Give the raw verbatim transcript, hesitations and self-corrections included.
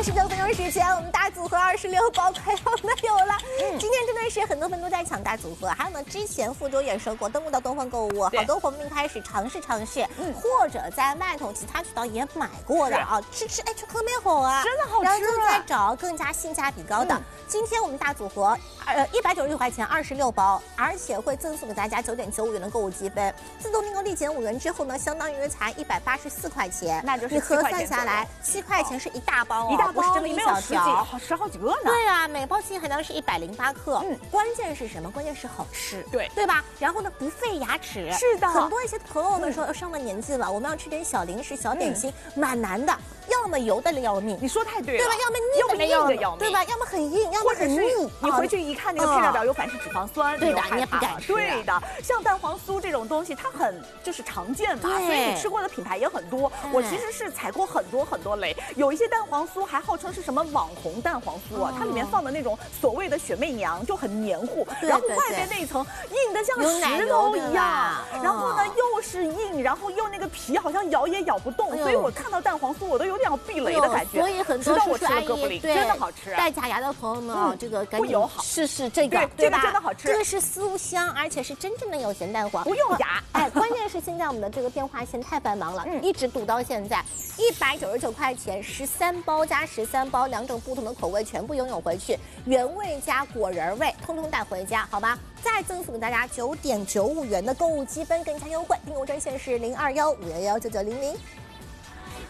二十九分钟时间，我们大组合二十六包快要没有了。嗯，今天真的是很多朋友都在抢大组合，还有呢，之前副州也说过，登录到东方购物，好多伙伴们开始尝试尝试，嗯，或者在外头其他渠道也买过的啊，吃吃哎，这可美好啊， 真的好吃， 然后就在找更加性价比高的。嗯、今天我们大组合，呃，一百九十九块钱二十六包，而且会赠送给大家九点九五元的购物积分，自动订购立减五元之后呢，相当于才一百八十四块钱， 那就是你核算下来，七块钱是一大包哦， 一大包， 不是这么一小条， 好十好几个呢。 对啊，每包氢含量是一百零八克。嗯，关键是什么？关键是好吃， 对对吧？然后呢，不费牙齿。 是的， 很多一些朋友们说，嗯、上了年纪了，我们要吃点小零食、小点心，嗯、蛮难的。要么油的要命， 你说太对了， 对吧？要么腻的要命， 对吧？要么很硬，要么很腻。 你回去一看那个配料表有反式脂肪酸， 对的， 你也不敢吃。 对的，像蛋黄酥这种东西，它很就是常见嘛，所以你吃过的品牌也很多。我其实是踩过很多很多雷，有一些蛋黄酥还号称是什么网红蛋黄酥啊，它里面放的那种所谓的雪媚娘就很黏糊，然后外面那一层硬的像石头一样，然后呢又是硬，然后又那个皮好像咬也咬不动，所以我看到蛋黄酥我都有点要避雷的感觉。 所以很多叔叔阿姨真的好吃， 带假牙的朋友们啊，这个赶紧试试这个， 对吧？真的好吃， 这个是酥香，而且是真正的有咸蛋黄， 不用牙。 哎，关键是现在我们的这个电话线太繁忙了，一直堵到现在，一百九十九块钱十三包加十三包，两种不同的口味全部拥有回去，原味加果仁味，通通带回家，好吧？再赠送给大家九点九五元的购物积分，更加优惠，订购专线是零二幺五幺幺九九零零。